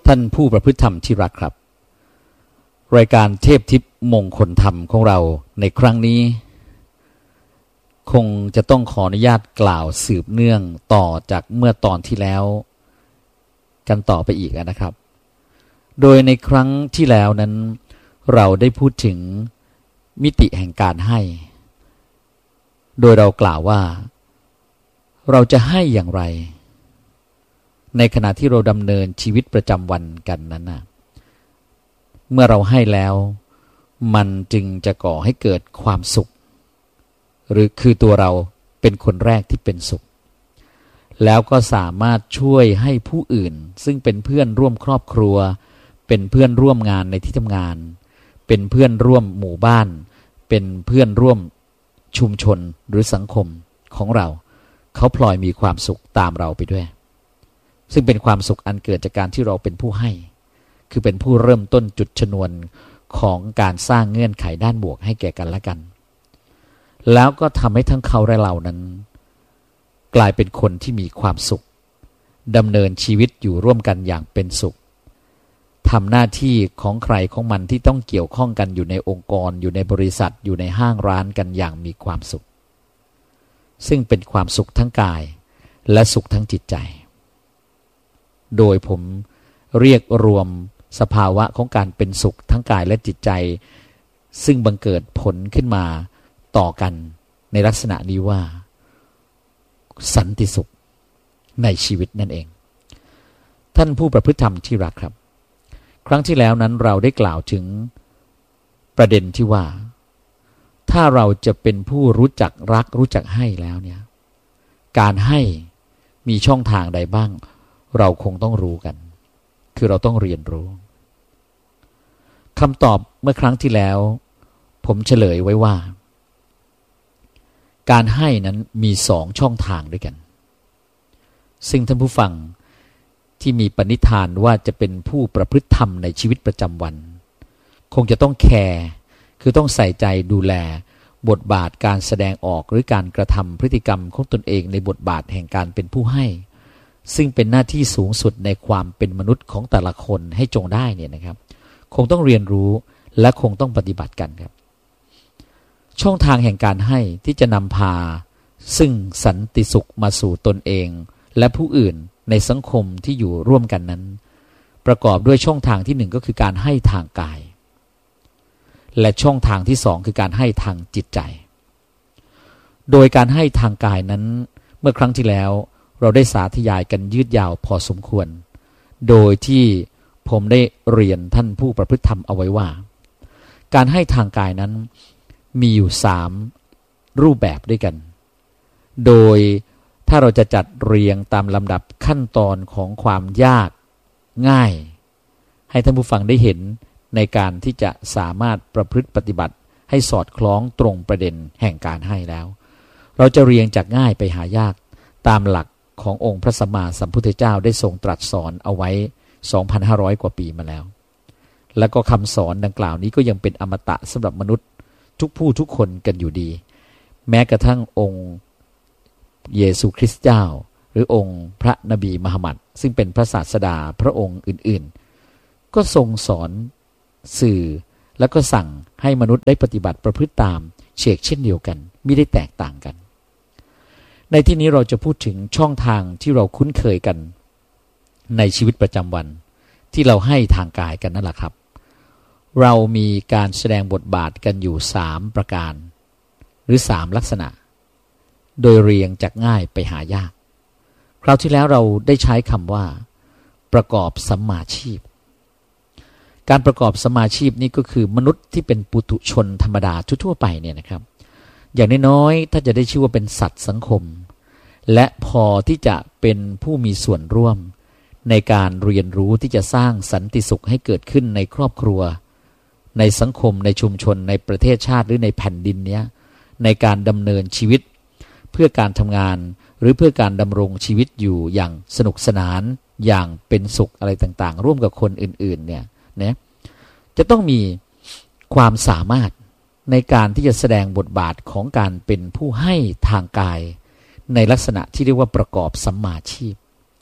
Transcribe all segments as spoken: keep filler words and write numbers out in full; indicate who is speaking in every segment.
Speaker 1: ท่านผู้ประพฤติธรรมที่รักครับรายการเทพทิพย์มงคลธรรมของเราในครั้งนี้คงจะต้องขออนุญาตกล่าวสืบเนื่องต่อจากเมื่อตอนที่แล้วกันต่อไปอีกนะครับโดยในครั้งที่แล้วนั้นเราได้พูดถึงมิติแห่งการให้โดยเรากล่าวว่าเราจะให้อย่างไรในขณะที่เราดำเนินชีวิตประจำวันกันนั้นนะเมื่อเราให้แล้วมันจึงจะก่อให้เกิดความสุขหรือคือตัวเราเป็นคนแรกที่เป็นสุขแล้วก็สามารถช่วยให้ผู้อื่นซึ่งเป็นเพื่อนร่วมครอบครัวเป็นเพื่อนร่วมงานในที่ทำงานเป็นเพื่อนร่วมหมู่บ้านเป็นเพื่อนร่วมชุมชนหรือสังคมของเราเขาพลอยมีความสุขตามเราไปด้วยซึ่งเป็นความสุขอันเกิดจากการที่เราเป็นผู้ให้คือเป็นผู้เริ่มต้นจุดชนวนของการสร้างเงื่อนไขด้านบวกให้แก่กันและกันแล้วก็ทำให้ทั้งเขาและเรานั้นกลายเป็นคนที่มีความสุขดำเนินชีวิตอยู่ร่วมกันอย่างเป็นสุขทำหน้าที่ของใครของมันที่ต้องเกี่ยวข้องกันอยู่ในองค์กรอยู่ในบริษัทอยู่ในห้างร้านกันอย่างมีความสุขซึ่งเป็นความสุขทั้งกายและสุขทั้งจิตใจโดยผมเรียกรวมสภาวะของการเป็นสุขทั้งกายและจิตใจซึ่งบังเกิดผลขึ้นมาต่อกันในลักษณะนี้ว่าสันติสุขในชีวิตนั่นเองท่านผู้ประพฤติธรรมที่รักครับครั้งที่แล้วนั้นเราได้กล่าวถึงประเด็นที่ว่าถ้าเราจะเป็นผู้รู้จักรักรู้จักให้แล้วเนี่ยการให้มีช่องทางใดบ้างเราคงต้องรู้กันคือเราต้องเรียนรู้คำตอบเมื่อครั้งที่แล้วผมเฉลยไว้ว่าการให้นั้นมีสองช่องทางด้วยกันซึ่งท่านผู้ฟังที่มีปณิธานว่าจะเป็นผู้ประพฤติธรรมในชีวิตประจำวันคงจะต้องแคร์คือต้องใส่ใจดูแลบทบาทการแสดงออกหรือการกระทำพฤติกรรมของตนเองในบทบาทแห่งการเป็นผู้ให้ซึ่งเป็นหน้าที่สูงสุดในความเป็นมนุษย์ของแต่ละคนให้จงได้เนี่ยนะครับคงต้องเรียนรู้และคงต้องปฏิบัติกันครับช่องทางแห่งการให้ที่จะนำพาซึ่งสันติสุขมาสู่ตนเองและผู้อื่นในสังคมที่อยู่ร่วมกันนั้นประกอบด้วยช่องทางที่หนึ่งก็คือการให้ทางกายและช่องทางที่สองคือการให้ทางจิตใจโดยการให้ทางกายนั้นเมื่อครั้งที่แล้วเราได้สาธยายกันยืดยาวพอสมควรโดยที่ผมได้เรียนท่านผู้ประพฤติธรรมเอาไว้ว่าการให้ทางกายนั้นมีอยู่สามรูปแบบด้วยกันโดยถ้าเราจะจัดเรียงตามลำดับขั้นตอนของความยากง่ายให้ท่านผู้ฟังได้เห็นในการที่จะสามารถประพฤติปฏิบัติให้สอดคล้องตรงประเด็นแห่งการให้แล้วเราจะเรียงจากง่ายไปหายากตามหลักขององค์พระสัมมาสัมพุทธเจ้าได้ทรงตรัสสอนเอาไว้ สองพันห้าร้อย กว่าปีมาแล้วแล้วก็คำสอนดังกล่าวนี้ก็ยังเป็นอมตะสำหรับมนุษย์ทุกผู้ทุกคนกันอยู่ดีแม้กระทั่งองค์เยซูคริสต์เจ้าหรือองค์พระนบีมุฮัมมัดซึ่งเป็นพระศาสดาพระองค์อื่นๆก็ทรงสอนสื่อแล้วก็สั่งให้มนุษย์ได้ปฏิบัติประพฤติตามเชกเช่นเดียวกันไม่ได้แตกต่างกันในที่นี้เราจะพูดถึงช่องทางที่เราคุ้นเคยกันในชีวิตประจำวันที่เราให้ทางกายกันนั่นแหละครับเรามีการแสดงบทบาทกันอยู่สามประการหรือสามลักษณะโดยเรียงจากง่ายไปหายากคราวที่แล้วเราได้ใช้คำว่าประกอบสัมมาชีพการประกอบสัมมาชีพนี่ก็คือมนุษย์ที่เป็นปุถุชนธรรมดาทั่วๆไปเนี่ยนะครับอย่างน้อยๆถ้าจะได้ชื่อว่าเป็นสัตว์สังคมและพอที่จะเป็นผู้มีส่วนร่วมในการเรียนรู้ที่จะสร้างสันติสุขให้เกิดขึ้นในครอบครัวในสังคมในชุมชนในประเทศชาติหรือในแผ่นดินเนี้ยในการดำเนินชีวิตเพื่อการทำงานหรือเพื่อการดำรงชีวิตอยู่อย่างสนุกสนานอย่างเป็นสุขอะไรต่างๆร่วมกับคนอื่นๆเนี่ยนะจะต้องมีความสามารถในการที่จะแสดงบทบาทของการเป็นผู้ให้ทางกายในลักษณะที่เรียกว่าประกอบสัมมาชีพ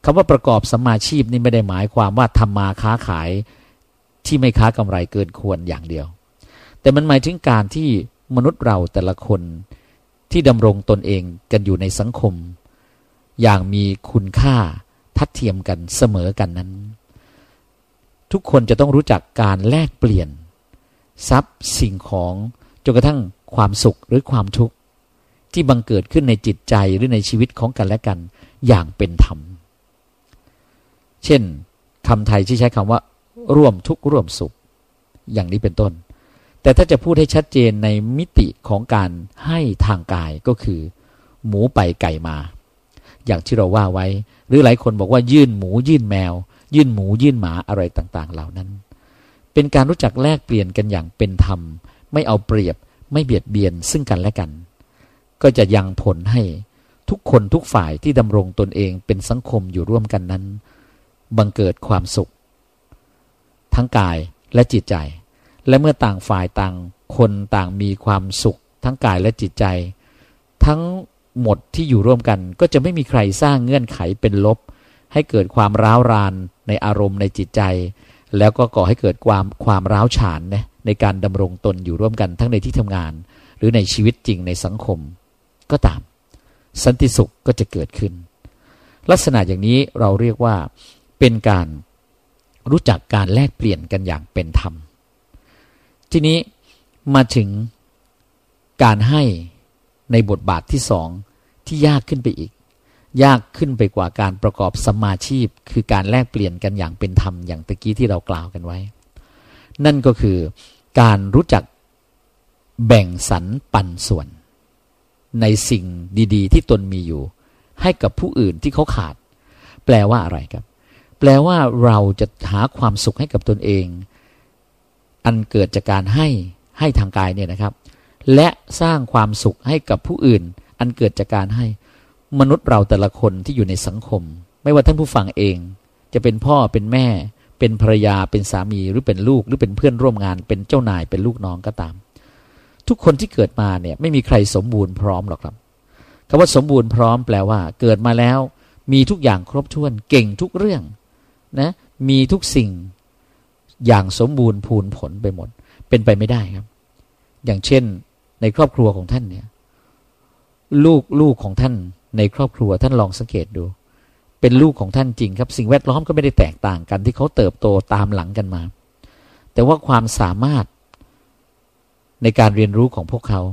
Speaker 1: คำว่าประกอบสัมมาชีพนี่ไม่ได้หมายความว่าทำมาค้าขายที่ไม่ค้ากำไรเกินควรอย่างเดียวแต่มันหมายถึงการที่มนุษย์เราแต่ละคนที่ดำรงตนเองกันอยู่ในสังคมอย่างมีคุณค่าทัดเทียมกันเสมอกันนั้นทุกคนจะต้องรู้จักการแลกเปลี่ยนทรัพย์สิ่งของจนกระทั่งความสุขหรือความทุกข์ที่บังเกิดขึ้นในจิตใจหรือในชีวิตของกันและกันอย่างเป็นธรรมเช่นคำไทยที่ใช้คำว่าร่วมทุกข์ร่วมสุขอย่างนี้เป็นต้นแต่ถ้าจะพูดให้ชัดเจนในมิติของการให้ทางกายก็คือหมูไปไก่มาอย่างที่เราว่าไว้หรือหลายคนบอกว่ายื่นหมูยื่นแมวยื่นหมูยื่นหมาอะไรต่างๆเหล่านั้นเป็นการรู้จักแลกเปลี่ยนกันอย่างเป็นธรรมไม่เอาเปรียบไม่เบียดเบียนซึ่งกันและกันก็จะยังผลให้ทุกคนทุกฝ่ายที่ดำรงตนเองเป็นสังคมอยู่ร่วมกันนั้นบังเกิดความสุขทั้งกายและจิตใจและเมื่อต่างฝ่ายต่างคนต่างมีความสุขทั้งกายและจิตใจทั้งหมดที่อยู่ร่วมกันก็จะไม่มีใครสร้างเงื่อนไขเป็นลบให้เกิดความร้าวรานในอารมณ์ในจิตใจแล้วก็ก่อให้เกิดความความร้าวฉานนะในการดำรงตนอยู่ร่วมกันทั้งในที่ทำงานหรือในชีวิตจริงในสังคมก็ตามสันติสุขก็จะเกิดขึ้นลักษณะอย่างนี้เราเรียกว่าเป็นการรู้จักการแลกเปลี่ยนกันอย่างเป็นธรรมทีนี้มาถึงการให้ในบทบาทที่สองที่ยากขึ้นไปอีกยากขึ้นไปกว่าการประกอบสัมมาชีพคือการแลกเปลี่ยนกันอย่างเป็นธรรมอย่างตะกี้ที่เรากล่าวกันไว้นั่นก็คือการรู้จักแบ่งสรรปันส่วนในสิ่งดีๆที่ตนมีอยู่ให้กับผู้อื่นที่เขาขาดแปลว่าอะไรครับแปลว่าเราจะหาความสุขให้กับตนเองอันเกิดจากการให้ให้ทางกายเนี่ยนะครับและสร้างความสุขให้กับผู้อื่นอันเกิดจากการให้มนุษย์เราแต่ละคนที่อยู่ในสังคมไม่ว่าท่านผู้ฟังเองจะเป็นพ่อเป็นแม่เป็นภรรยาเป็นสามีหรือเป็นลูกหรือเป็นเพื่อนร่วมงานเป็นเจ้านายเป็นลูกน้องก็ตามทุกคนที่เกิดมาเนี่ยไม่มีใครสมบูรณ์พร้อมหรอกครับคำว่าสมบูรณ์พร้อมแปลว่าเกิดมาแล้วมีทุกอย่างครบถ้วนเก่งทุกเรื่องนะมีทุกสิ่งอย่างสมบูรณ์พูนผลไปหมดเป็นไปไม่ได้ครับอย่างเช่นในครอบครัวของท่านเนี่ยลูกลูกของท่านในครอบครัวท่านลองสังเกตดูเป็นลูกของท่านจริงครับสิ่งแวดล้อมก็ไม่ได้แตกต่างกันที่เขาเติบโตตามหลังกันมาแต่ว่าความสามารถในการเรียนรู้ของพวกเขา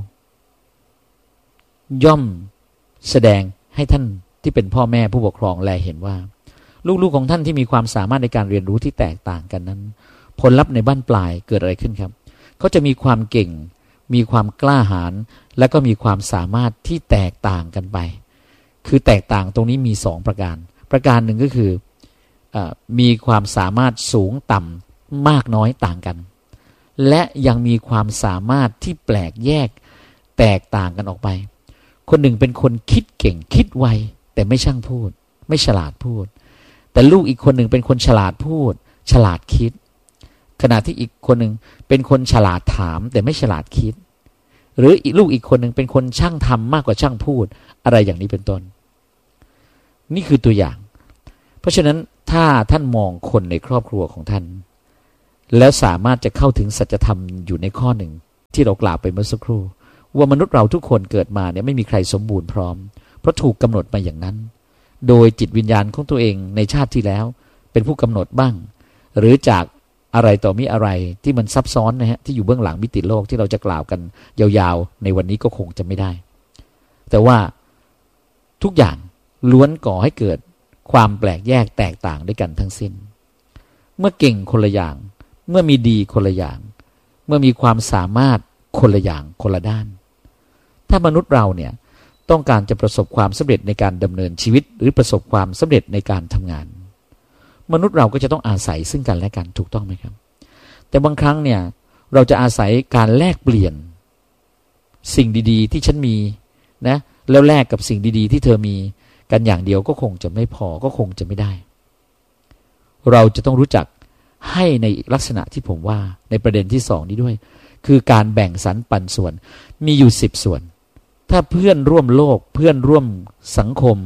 Speaker 1: ย่อมแสดงให้ท่านที่เป็นพ่อแม่ผู้ปกครองแลเห็นว่าลูกๆของท่านที่มีความสามารถในการเรียนรู้ที่แตกต่างกันนั้นผลลัพธ์ในบั้นปลายเกิดอะไรขึ้นครับเขาจะมีความเก่งมีความกล้าหาญและก็มีความสามารถที่แตกต่างกันไปคือแตกต่างตรงนี้มีสองประการประการหนึ่งก็คือเอ่อมีความสามารถสูงต่ำมากน้อยต่างกันและยังมีความสามารถที่แปลกแยกแตกต่างกันออกไปคนหนึ่งเป็นคนคิดเก่งคิดไวแต่ไม่ช่างพูดไม่ฉลาดพูดแต่ลูกอีกคนหนึ่งเป็นคนฉลาดพูดฉลาดคิดขณะที่อีกคนหนึ่งเป็นคนฉลาดถามแต่ไม่ฉลาดคิดหรืออีกลูกอีกคนหนึ่งเป็นคนช่างทำมากกว่าช่างพูดอะไรอย่างนี้เป็นต้นนี่คือตัวอย่างเพราะฉะนั้นถ้าท่านมองคนในครอบครัวของท่านแล้วสามารถจะเข้าถึงสัจธรรมอยู่ในข้อหนึ่งที่เรากล่าวไปเมื่อสักครู่ว่ามนุษย์เราทุกคนเกิดมาเนี่ยไม่มีใครสมบูรณ์พร้อมเพราะถูกกำหนดมาอย่างนั้นโดยจิตวิญญาณของตัวเองในชาติที่แล้วเป็นผู้กำหนดบ้างหรือจากอะไรต่อมีอะไรที่มันซับซ้อนนะฮะที่อยู่เบื้องหลังมิติโลกที่เราจะกล่าวกันยาวๆในวันนี้ก็คงจะไม่ได้แต่ว่าทุกอย่างล้วนก่อให้เกิดความแปลกแยกแตกต่างด้วยกันทั้งสิ้นเมื่อเก่งคนละอย่างเมื่อมีดีคนละอย่างเมื่อมีความสามารถคนละอย่างคนละด้านถ้ามนุษย์เราเนี่ยต้องการจะประสบความสำเร็จในการดำเนินชีวิตหรือประสบความสำเร็จในการทำงานมนุษย์เราก็จะต้องอาศัยซึ่งกันและกันถูกต้องไหมครับแต่บางครั้งเนี่ยเราจะอาศัยการแลกเปลี่ยนสิ่งดีๆที่ฉันมีนะแล้วแลกกับสิ่งดีๆที่เธอมีกันอย่างเดียวก็คงจะไม่พอก็คงจะไม่ได้เราจะต้องรู้จักให้ในลักษณะที่ผมว่าในประเด็นที่สองนี้ด้วยคือการแบ่งสรรปันส่วนมีอยู่สิบส่วนถ้าเพื่อนร่วมโลกเพื่อนร่วมสังคม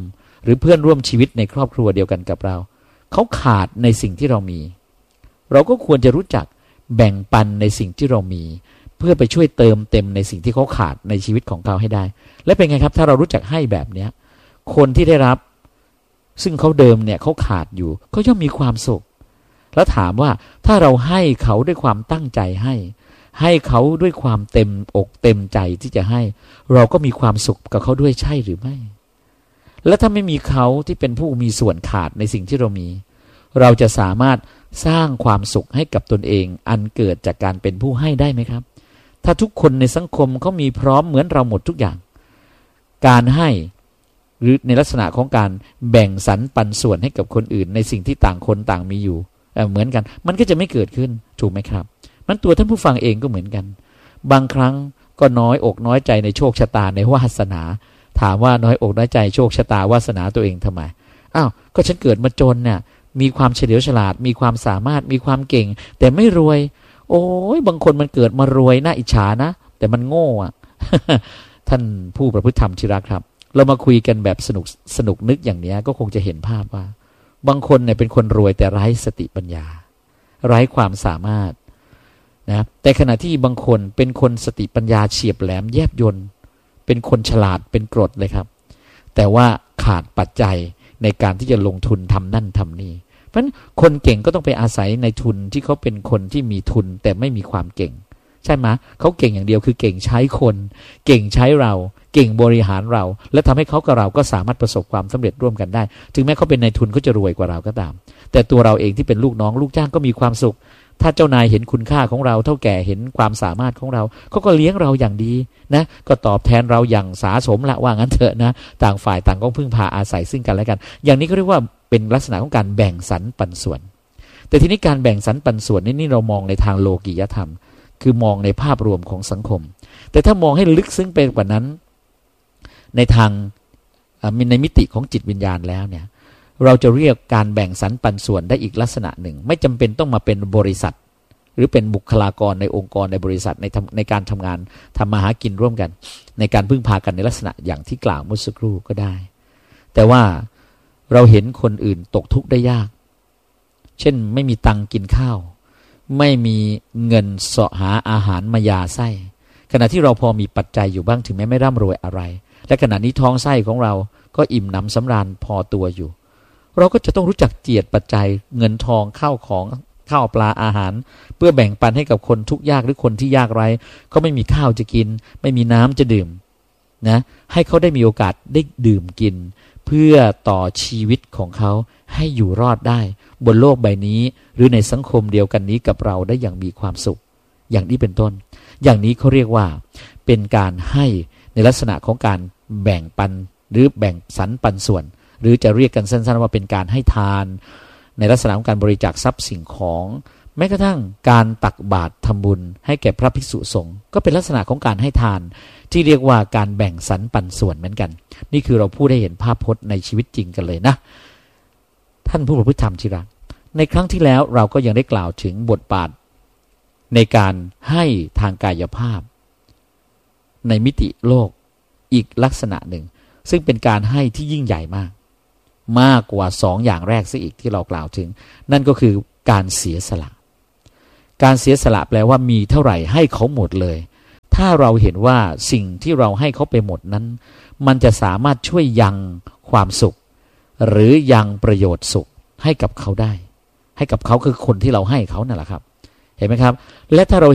Speaker 1: หรือเพื่อนร่วมชีวิตในครอบครัวเดียวกันกับเราเขาขาดในสิ่งที่เรามีเราก็ควรจะรู้จักแบ่งปันในสิ่งที่เรามีเพื่อไปช่วยเติมเต็มในสิ่งที่เขาขาดในชีวิตของเขาให้ได้และเป็นไงครับถ้าเรารู้จักให้แบบเนี้ยคนที่ได้รับซึ่งเขาเดิมเนี่ยเขาขาดอยู่เขาย่อมมีความสุขแล้วถามว่าถ้าเราให้เขาด้วยความตั้งใจให้ให้เขาด้วยความเต็มอกเต็มใจที่จะให้เราก็มีความสุขกับเขาด้วยใช่หรือไม่และถ้าไม่มีเขาที่เป็นผู้มีส่วนขาดในสิ่งที่เรามีเราจะสามารถสร้างความสุขให้กับตนเองอันเกิดจากการเป็นผู้ให้ได้ไหมครับถ้าทุกคนในสังคมเขามีพร้อมเหมือนเราหมดทุกอย่างการให้หรือในลักษณะของการแบ่งสรรปันส่วนให้กับคนอื่นในสิ่งที่ต่างคนต่างมีอยู่เหมือนกันมันก็จะไม่เกิดขึ้นถูกไหมครับมันตัวท่านผู้ฟังเองก็เหมือนกันบางครั้งก็น้อยอกน้อยใจในโชคชะตาในวาสนาถามว่าน้อยอกน้อยใจโชคชะตาวาสนาตัวเองทำไมอ้าวก็ฉันเกิดมาจนเนี่ยมีความเฉลียวฉลาดมีความสามารถมีความเก่งแต่ไม่รวยโอ้ยบางคนมันเกิดมารวยน่าอิจฉานะแต่มันโง่อะ ท่านผู้ประพฤติธรรมที่รักครับเรามาคุยกันแบบสนุกสนุกนึกอย่างนี้ก็คงจะเห็นภาพว่าบางคนเนี่ยเป็นคนรวยแต่ไร้สติปัญญาไร้ความสามารถนะแต่ขณะที่บางคนเป็นคนสติปัญญาเฉียบแหลมแยบยลเป็นคนฉลาดเป็นกรดเลยครับแต่ว่าขาดปัจจัยในการที่จะลงทุนทำนั่นทำนี่เพราะฉะนั้นคนเก่งก็ต้องไปอาศัยในทุนที่เขาเป็นคนที่มีทุนแต่ไม่มีความเก่งใช่ไหมเขาเก่งอย่างเดียวคือเก่งใช้คนเก่งใช้เราเก่งบริหารเราและทำให้เขากับเราก็สามารถประสบความสำเร็จร่วมกันได้ถึงแม้เขาเป็นนายทุนเขาจะรวยกว่าเราก็ตามแต่ตัวเราเองที่เป็นลูกน้องลูกจ้างก็มีความสุขถ้าเจ้านายเห็นคุณค่าของเราเท่าแก่เห็นความสามารถของเราเขาก็เลี้ยงเราอย่างดีนะก็ตอบแทนเราอย่างสาสมละว่างั้นเถอะนะต่างฝ่ายต่างก็พึ่งพาอาศัยซึ่งกันและกันอย่างนี้ก็เรียกว่าเป็นลักษณะของการแบ่งสรรปันส่วนแต่ทีนี้การแบ่งสรรปันส่วนนี่นี่เรามองในทางโลกียธรรมคือมองในภาพรวมของสังคมแต่ถ้ามองให้ลึกซึ้งไปกว่านั้นในทางในมิติของจิตวิญญาณแล้วเนี่ยเราจะเรียกการแบ่งสรรปันส่วนได้อีกลักษณะหนึ่งไม่จำเป็นต้องมาเป็นบริษัทหรือเป็นบุคลากรในองค์กรในบริษัทในในการทำงานทำมาหากินร่วมกันในการพึ่งพากันในลักษณะอย่างที่กล่าวเมื่อสักครู่ก็ได้แต่ว่าเราเห็นคนอื่นตกทุกข์ได้ยากเช่นไม่มีตังกินข้าวไม่มีเงินเสาะหาอาหารมายาไส้ขณะที่เราพอมีปัจจัยอยู่บ้างถึงแม้ไม่ร่ำรวยอะไรและขณะนี้ท้องไส้ของเราก็อิ่มหนำสำราญพอตัวอยู่เราก็จะต้องรู้จักเจียดปัจจัยเงินทองข้าวของข้าวปลาอาหารเพื่อแบ่งปันให้กับคนทุกข์ยากหรือคนที่ยากไร้เขาไม่มีข้าวจะกินไม่มีน้ำจะดื่มนะให้เขาได้มีโอกาสได้ดื่มกินเพื่อต่อชีวิตของเขาให้อยู่รอดได้บนโลกใบนี้หรือในสังคมเดียวกันนี้กับเราได้อย่างมีความสุขอย่างนี้เป็นต้นอย่างนี้เขาเรียกว่าเป็นการให้ในลักษณะของการแบ่งปันหรือแบ่งสรรปันส่วนหรือจะเรียกกันสั้นๆว่าเป็นการให้ทานในลักษณะของการบริจาคทรัพย์สิ่งของแม้กระทั่งการตักบาตรทำบุญให้แก่พระภิกษุสงฆ์ก็เป็นลักษณะของการให้ทานที่เรียกว่าการแบ่งสรรปันส่วนเหมือนกันนี่คือเราพูดได้เห็นภาพพจน์ในชีวิตจริงกันเลยนะท่านผู้ประพฤติธรรมที่รักในครั้งที่แล้วเราก็ยังได้กล่าวถึงบทบาทในการให้ทางกายภาพในมิติโลกอีกลักษณะหนึ่งซึ่งเป็นการให้ที่ยิ่งใหญ่มากมากกว่าสองอย่างแรกซะอีกที่เรากล่าวถึงนั่นก็คือการเสียสละการเสียสละแปลว่ามีเท่าไหร่ให้เขาหมดเลยถ้าเราเห็นว่าสิ่งที่เราให้เขาไปหมดนั้นมันจะสามารถช่วยยังความสุขหรือยังประโยชน์สุขให้กับเขาได้ให้กับเขาคือคนที่เราให้เขานั่นแหละครับเห็นไหมครับและถ้าเรา